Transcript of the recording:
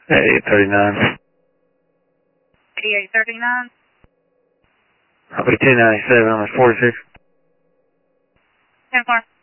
8839. 8839. I'll be 1097 on this 46. 10-4.